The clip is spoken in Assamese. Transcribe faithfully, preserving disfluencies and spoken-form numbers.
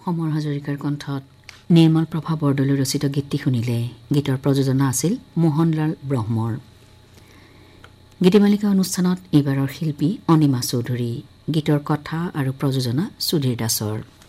সমৰ হাজৰিকাৰ কণ্ঠত নিৰ্মল প্ৰভা বৰদলৈ ৰচিত গীতটি শুনিলে। গীতৰ প্ৰযোজনা আছিল মোহনলাল ব্ৰহ্মৰ। গীতিমালিকা অনুষ্ঠানত এইবাৰৰ শিল্পী অনিমা চৌধুৰী, গীতৰ কথা আৰু প্ৰযোজনা সুধীৰ দাসৰ।